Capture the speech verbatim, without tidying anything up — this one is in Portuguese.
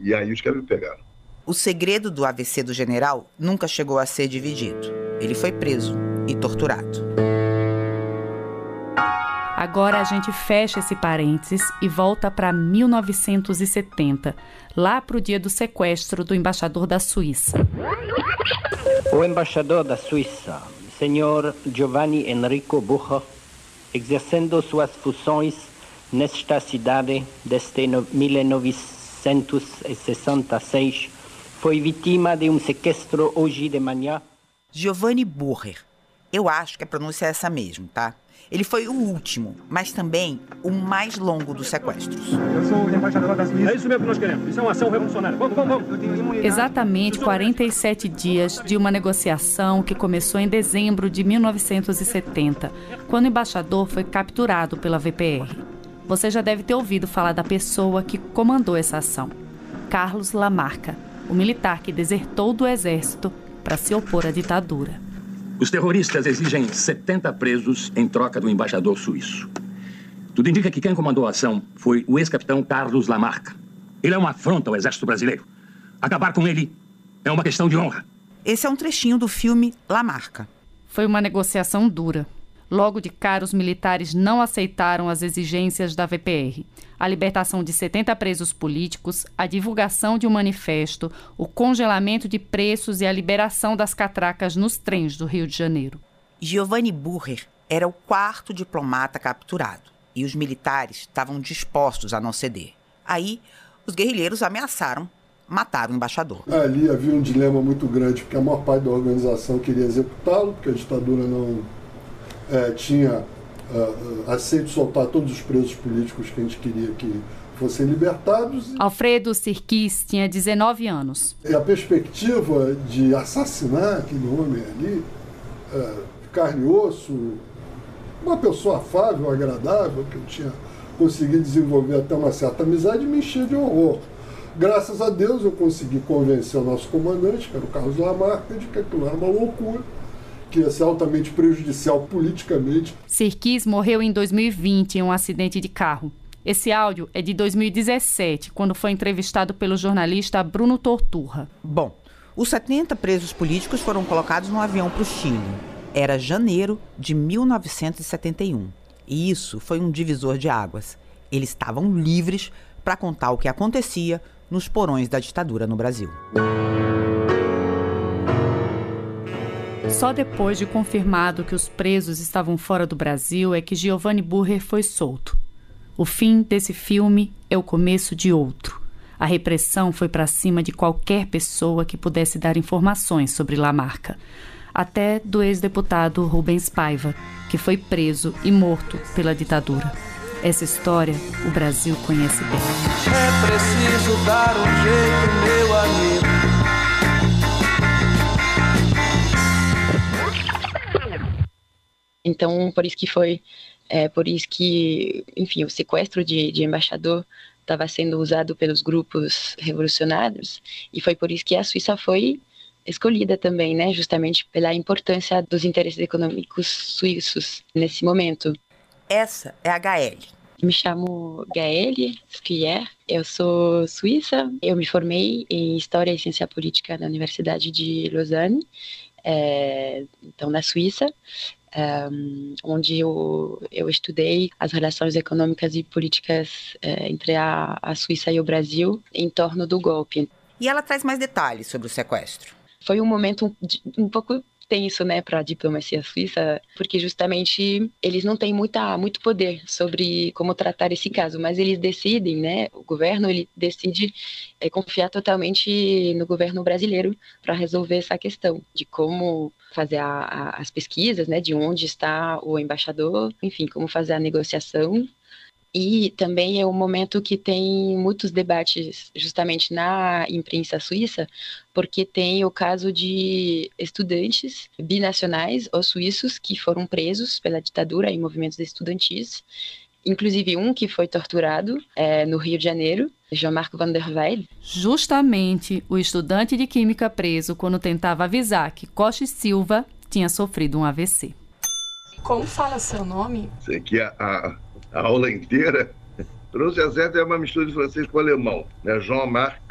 E aí os caras me pegaram. O segredo do A V C do general nunca chegou a ser dividido. Ele foi preso e torturado. Agora a gente fecha esse parênteses e volta para mil novecentos e setenta, lá para o dia do sequestro do embaixador da Suíça. O embaixador da Suíça, senhor Giovanni Enrico Bucher, exercendo suas funções nesta cidade desde mil novecentos e sessenta e seis, foi vítima de um sequestro hoje de manhã. Giovanni Bucher. Eu acho que a pronúncia é essa mesmo, tá? Ele foi o último, mas também o mais longo dos sequestros. Eu sou o embaixador da Suíça. É isso mesmo que nós queremos. Isso é uma ação revolucionária. Vamos, vamos, vamos. Exatamente quarenta e sete dias de uma negociação que começou em dezembro de mil novecentos e setenta, quando o embaixador foi capturado pela V P R. Você já deve ter ouvido falar da pessoa que comandou essa ação. Carlos Lamarca, o militar que desertou do exército para se opor à ditadura. Os terroristas exigem setenta presos em troca do embaixador suíço. Tudo indica que quem comandou a ação foi o ex-capitão Carlos Lamarca. Ele é uma afronta ao exército brasileiro. Acabar com ele é uma questão de honra. Esse é um trechinho do filme Lamarca. Foi uma negociação dura. Logo de cara, os militares não aceitaram as exigências da V P R. A libertação de setenta presos políticos, a divulgação de um manifesto, o congelamento de preços e a liberação das catracas nos trens do Rio de Janeiro. Giovanni Bucher era o quarto diplomata capturado e os militares estavam dispostos a não ceder. Aí, os guerrilheiros ameaçaram matar o embaixador. Ali havia um dilema muito grande, porque a maior parte da organização queria executá-lo, porque a ditadura não... É, tinha uh, aceito soltar todos os presos políticos que a gente queria que fossem libertados. Alfredo Sirkis tinha dezenove anos. E a perspectiva de assassinar aquele homem ali, uh, carne e osso, uma pessoa afável, agradável, que eu tinha conseguido desenvolver até uma certa amizade, me enchia de horror. Graças a Deus eu consegui convencer o nosso comandante, que era o Carlos Lamarca, de que aquilo era uma loucura, que ia ser altamente prejudicial politicamente. Sirkis morreu em dois mil e vinte em um acidente de carro. Esse áudio é de dois mil e dezessete, quando foi entrevistado pelo jornalista Bruno Torturra. Bom, os setenta presos políticos foram colocados num avião para o Chile. Era janeiro de mil novecentos e setenta e um. E isso foi um divisor de águas. Eles estavam livres para contar o que acontecia nos porões da ditadura no Brasil. Só depois de confirmado que os presos estavam fora do Brasil é que Giovanni Bucher foi solto. O fim desse filme é o começo de outro. A repressão foi para cima de qualquer pessoa que pudesse dar informações sobre Lamarca. Até do ex-deputado Rubens Paiva, que foi preso e morto pela ditadura. Essa história o Brasil conhece bem. É preciso dar um jeito, meu amigo. Então, por isso que foi, é, por isso que, enfim, o sequestro de, de embaixador estava sendo usado pelos grupos revolucionários, e foi por isso que a Suíça foi escolhida também, né, justamente pela importância dos interesses econômicos suíços nesse momento. Essa é a Gaelle. Me chamo Gaelle Squier, eu sou suíça, eu me formei em História e Ciência Política na Universidade de Lausanne, é, então na Suíça, Um, onde eu, eu estudei as relações econômicas e políticas é, entre a, a Suíça e o Brasil em torno do golpe. E ela traz mais detalhes sobre o sequestro. Foi um momento um, um pouco tenso, né, para a diplomacia suíça, porque justamente eles não têm muita, muito poder sobre como tratar esse caso, mas eles decidem, né, o governo ele decide é, confiar totalmente no governo brasileiro para resolver essa questão de como fazer a, a, as pesquisas, né, de onde está o embaixador, enfim, como fazer a negociação. E também é um momento que tem muitos debates justamente na imprensa suíça, porque tem o caso de estudantes binacionais ou suíços que foram presos pela ditadura em movimentos estudantis, inclusive um que foi torturado é, no Rio de Janeiro, Jean-Marc van der Weyden. Justamente o estudante de química preso quando tentava avisar que Costa e Silva tinha sofrido um A V C. Como fala seu nome? Sei que a, a, a aula inteira, trouxe a Zé é uma mistura de francês com alemão, né? Jean-Marc